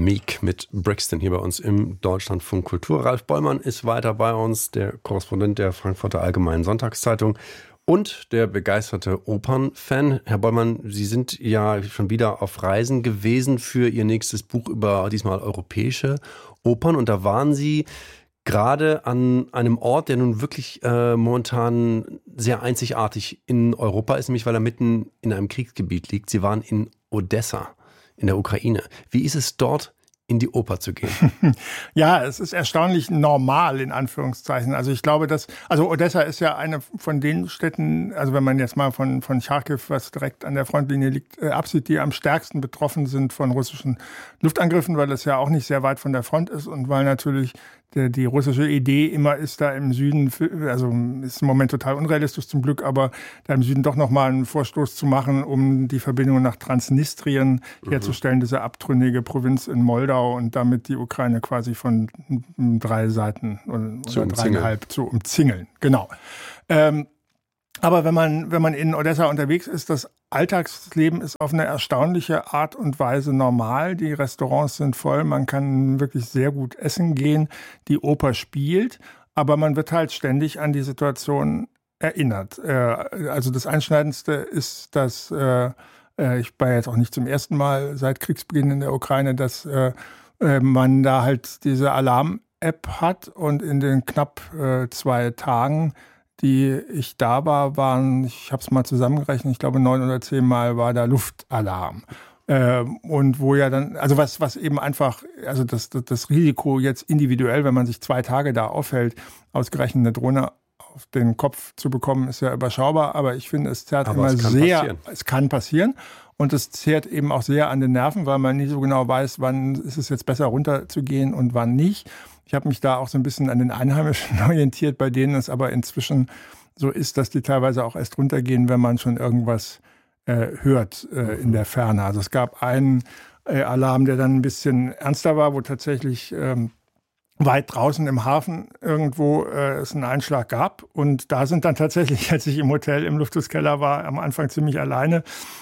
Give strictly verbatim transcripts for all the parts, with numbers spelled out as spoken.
Meek mit Brixton hier bei uns im Deutschlandfunk Kultur. Ralf Bollmann ist weiter bei uns, der Korrespondent der Frankfurter Allgemeinen Sonntagszeitung und der begeisterte Opernfan. Herr Bollmann, Sie sind ja schon wieder auf Reisen gewesen für Ihr nächstes Buch über diesmal europäische Opern. Und da waren Sie gerade an einem Ort, der nun wirklich äh, momentan sehr einzigartig in Europa ist, nämlich weil er mitten in einem Kriegsgebiet liegt. Sie waren in Odessa in der Ukraine. Wie ist es dort, in die Oper zu gehen? Ja, es ist erstaunlich normal, in Anführungszeichen. Also ich glaube, dass, also Odessa ist ja eine von den Städten, also wenn man jetzt mal von, von Charkiw, was direkt an der Frontlinie liegt, äh, absieht, die am stärksten betroffen sind von russischen Luftangriffen, weil es ja auch nicht sehr weit von der Front ist und weil natürlich der, die russische Idee immer ist, da im Süden, also ist im Moment total unrealistisch zum Glück, aber da im Süden doch nochmal einen Vorstoß zu machen, um die Verbindung nach Transnistrien mhm. herzustellen, diese abtrünnige Provinz in Moldau und damit die Ukraine quasi von drei Seiten oder, zu oder dreieinhalb zu umzingeln. Genau. Ähm, aber wenn man, wenn man in Odessa unterwegs ist, das Alltagsleben ist auf eine erstaunliche Art und Weise normal. Die Restaurants sind voll, man kann wirklich sehr gut essen gehen. Die Oper spielt, aber man wird halt ständig an die Situation erinnert. Also das Einschneidendste ist, dass, ich war jetzt auch nicht zum ersten Mal seit Kriegsbeginn in der Ukraine, dass man da halt diese Alarm-App hat und in den knapp zwei Tagen, die ich da war, waren, ich habe es mal zusammengerechnet, ich glaube neun oder zehn Mal war da Luftalarm. Äh, und wo ja dann, also was, was eben einfach, also das, das, das Risiko jetzt individuell, wenn man sich zwei Tage da aufhält, ausgerechnet eine Drohne auf den Kopf zu bekommen, ist ja überschaubar, aber ich finde, es zerrt aber immer es kann sehr, passieren. es kann passieren. Und es zehrt eben auch sehr an den Nerven, weil man nie so genau weiß, wann ist es jetzt besser runterzugehen und wann nicht. Ich habe mich da auch so ein bisschen an den Einheimischen orientiert, bei denen es aber inzwischen so ist, dass die teilweise auch erst runtergehen, wenn man schon irgendwas äh, hört äh, in der Ferne. Also es gab einen äh, Alarm, der dann ein bisschen ernster war, wo tatsächlich ähm, weit draußen im Hafen irgendwo äh, es einen Einschlag gab. Und da sind dann tatsächlich, als ich im Hotel im Luftschutzkeller war, am Anfang ziemlich alleine,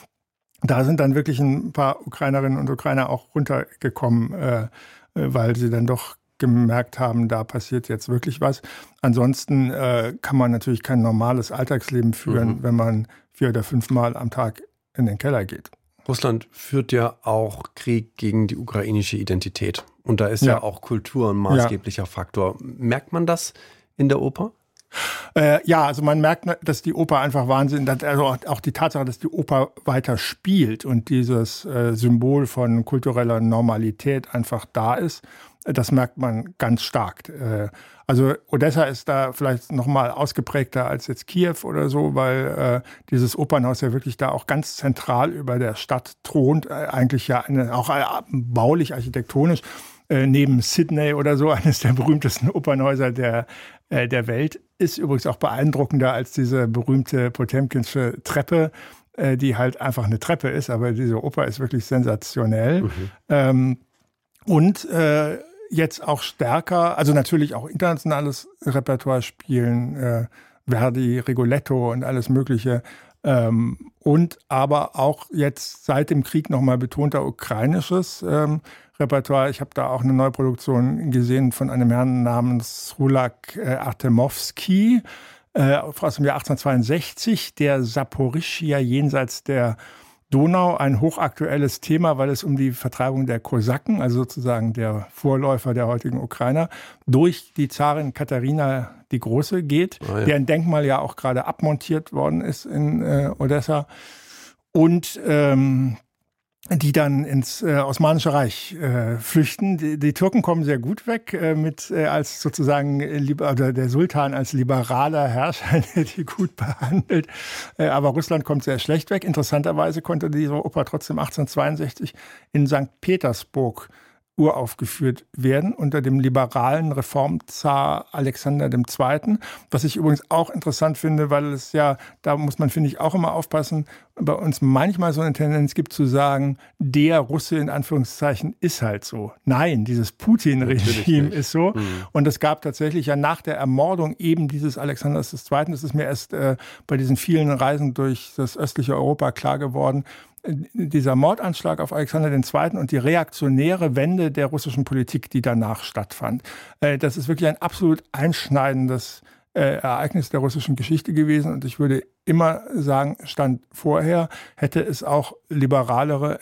da sind dann wirklich ein paar Ukrainerinnen und Ukrainer auch runtergekommen, äh, weil sie dann doch gemerkt haben, da passiert jetzt wirklich was. Ansonsten äh, kann man natürlich kein normales Alltagsleben führen, mhm. wenn man vier oder fünfmal am Tag in den Keller geht. Russland führt ja auch Krieg gegen die ukrainische Identität. Und da ist ja, ja auch Kultur ein maßgeblicher ja. Faktor. Merkt man das in der Oper? Äh, ja, also man merkt, dass die Oper einfach Wahnsinn, also auch die Tatsache, dass die Oper weiter spielt und dieses äh, Symbol von kultureller Normalität einfach da ist, das merkt man ganz stark. Äh, also Odessa ist da vielleicht noch mal ausgeprägter als jetzt Kiew oder so, weil äh, dieses Opernhaus ja wirklich da auch ganz zentral über der Stadt thront, äh, eigentlich ja eine, auch äh, baulich, architektonisch, äh, neben Sydney oder so, eines der berühmtesten Opernhäuser der äh, der Welt. Ist übrigens auch beeindruckender als diese berühmte Potemkinsche Treppe, äh, die halt einfach eine Treppe ist, aber diese Oper ist wirklich sensationell. Mhm. Ähm, und äh, jetzt auch stärker, also natürlich auch internationales Repertoire spielen, äh, Verdi, Rigoletto und alles Mögliche. Ähm, und aber auch jetzt seit dem Krieg nochmal betonter ukrainisches ähm, Repertoire. Ich habe da auch eine Neuproduktion gesehen von einem Herrn namens Rulak äh, Artemowski äh, aus dem Jahr achtzehnhundertzweiundsechzig, der Saporischschja jenseits der Donau, ein hochaktuelles Thema, weil es um die Vertreibung der Kosaken, also sozusagen der Vorläufer der heutigen Ukrainer, durch die Zarin Katharina die Große geht, oh ja. deren Denkmal ja auch gerade abmontiert worden ist in äh, Odessa. Und ähm, die dann ins äh, Osmanische Reich äh, flüchten. Die, die Türken kommen sehr gut weg, äh, mit äh, als sozusagen äh, oder der Sultan als liberaler Herrscher, der die gut behandelt. Äh, aber Russland kommt sehr schlecht weg. Interessanterweise konnte diese Oper trotzdem achtzehnhundertzweiundsechzig in Sankt Petersburg uraufgeführt werden unter dem liberalen Reformzar Alexander der Zweite. Was ich übrigens auch interessant finde, weil es ja, da muss man, finde ich, auch immer aufpassen, bei uns manchmal so eine Tendenz gibt zu sagen, der Russe in Anführungszeichen ist halt so. Nein, dieses Putin-Regime ist so. Mhm. Und es gab tatsächlich ja nach der Ermordung eben dieses Alexanders der Zweite, das ist mir erst äh, bei diesen vielen Reisen durch das östliche Europa klar geworden, dieser Mordanschlag auf Alexander der Zweite. und die reaktionäre Wende der russischen Politik, die danach stattfand. Das ist wirklich ein absolut einschneidendes Ereignis der russischen Geschichte gewesen. Und ich würde immer sagen, Stand vorher hätte es auch liberalere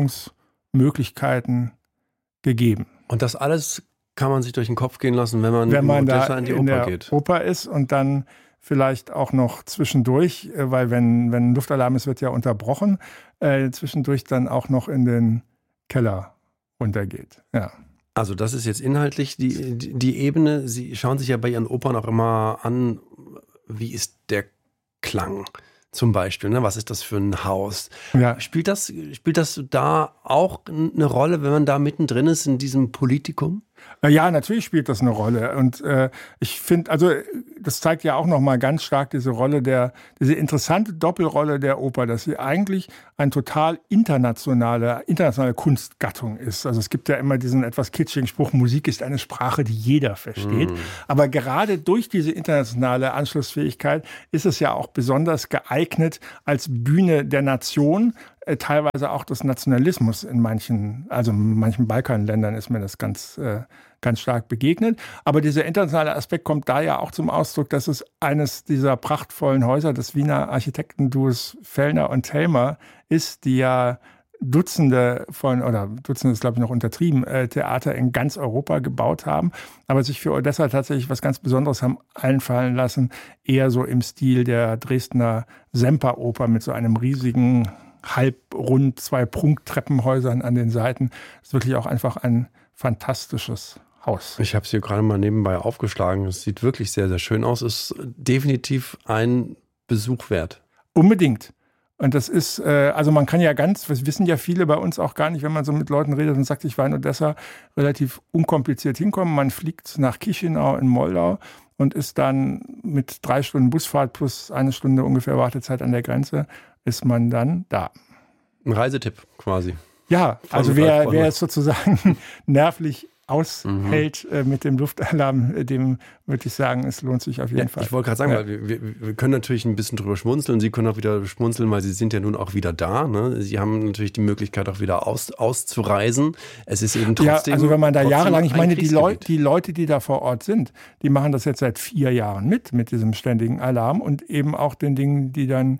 Entwicklungsmöglichkeiten gegeben. Und das alles kann man sich durch den Kopf gehen lassen, wenn man, wenn man da da in die in Oper der geht. Oper ist und dann vielleicht auch noch zwischendurch, weil wenn, wenn Luftalarm ist, wird ja unterbrochen, äh, zwischendurch dann auch noch in den Keller runtergeht. Ja. Also das ist jetzt inhaltlich die, die, die Ebene. Sie schauen sich ja bei Ihren Opern auch immer an, wie ist der Klang zum Beispiel, ne? Was ist das für ein Haus? Ja. Spielt das, spielt das da auch eine Rolle, wenn man da mittendrin ist in diesem Politikum? Ja, natürlich spielt das eine Rolle. Und äh, ich finde, also das zeigt ja auch nochmal ganz stark diese Rolle der, diese interessante Doppelrolle der Oper, dass sie eigentlich eine total internationale, internationale Kunstgattung ist. Also es gibt ja immer diesen etwas kitschigen Spruch, Musik ist eine Sprache, die jeder versteht. Mm. Aber gerade durch diese internationale Anschlussfähigkeit ist es ja auch besonders geeignet als Bühne der Nation, teilweise auch des Nationalismus in manchen, also in manchen Balkanländern ist mir das ganz, äh, ganz stark begegnet. Aber dieser internationale Aspekt kommt da ja auch zum Ausdruck, dass es eines dieser prachtvollen Häuser des Wiener Architektenduos Fellner und Thälmer ist, die ja Dutzende von, oder Dutzende ist glaube ich noch untertrieben, äh, Theater in ganz Europa gebaut haben, aber sich für Odessa tatsächlich was ganz Besonderes haben einfallen lassen, eher so im Stil der Dresdner Semperoper mit so einem riesigen halbrund, zwei Prunktreppenhäusern an den Seiten. Das ist wirklich auch einfach ein fantastisches Haus. Ich habe es hier gerade mal nebenbei aufgeschlagen. Es sieht wirklich sehr, sehr schön aus. Ist definitiv ein Besuch wert. Unbedingt. Und das ist, äh, also man kann ja ganz, das wissen ja viele bei uns auch gar nicht, wenn man so mit Leuten redet und sagt, ich war in Odessa, relativ unkompliziert hinkommen. Man fliegt nach Chisinau in Moldau und ist dann mit drei Stunden Busfahrt plus eine Stunde ungefähr Wartezeit an der Grenze, ist man dann da. Ein Reisetipp quasi. Ja, also wer, wer es sozusagen nervlich aushält mhm. äh, mit dem Luftalarm, dem würde ich sagen, es lohnt sich auf jeden ja, Fall. Ich wollte gerade sagen, ja. weil wir, wir, wir können natürlich ein bisschen drüber schmunzeln. Sie können auch wieder schmunzeln, weil Sie sind ja nun auch wieder da. Ne? Sie haben natürlich die Möglichkeit, auch wieder aus, auszureisen. Es ist eben trotzdem... Ja, also wenn man da jahrelang, ich meine, die, Leu- die Leute, die da vor Ort sind, die machen das jetzt seit vier Jahren mit, mit diesem ständigen Alarm und eben auch den Dingen, die dann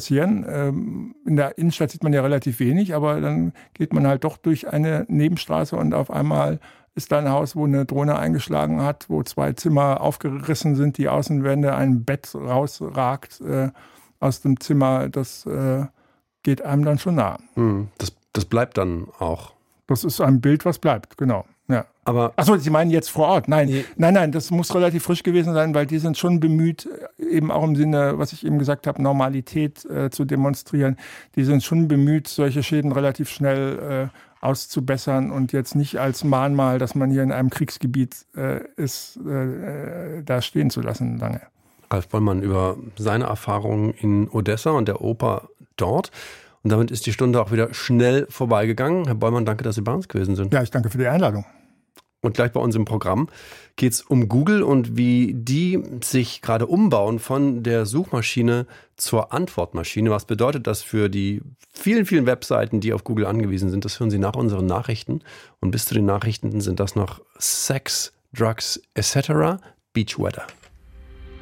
passieren. In der Innenstadt sieht man ja relativ wenig, aber dann geht man halt doch durch eine Nebenstraße und auf einmal ist da ein Haus, wo eine Drohne eingeschlagen hat, wo zwei Zimmer aufgerissen sind, die Außenwände, ein Bett rausragt äh, aus dem Zimmer. Das äh, geht einem dann schon nah. Das, das bleibt dann auch. Das ist ein Bild, was bleibt, genau. Ja. Aber Achso, Sie meinen jetzt vor Ort? Nein, nee. nein, nein, das muss relativ frisch gewesen sein, weil die sind schon bemüht, eben auch im Sinne, was ich eben gesagt habe, Normalität äh, zu demonstrieren. Die sind schon bemüht, solche Schäden relativ schnell äh, auszubessern und jetzt nicht als Mahnmal, dass man hier in einem Kriegsgebiet äh, ist, äh, da stehen zu lassen lange. Ralf Bollmann über seine Erfahrungen in Odessa und der Oper dort. Und damit ist die Stunde auch wieder schnell vorbeigegangen. Herr Bollmann, danke, dass Sie bei uns gewesen sind. Ja, ich danke für die Einladung. Und gleich bei uns im Programm geht es um Google und wie die sich gerade umbauen von der Suchmaschine zur Antwortmaschine. Was bedeutet das für die vielen, vielen Webseiten, die auf Google angewiesen sind? Das hören Sie nach unseren Nachrichten. Und bis zu den Nachrichten sind das noch Sex, Drugs et cetera. Beach Weather.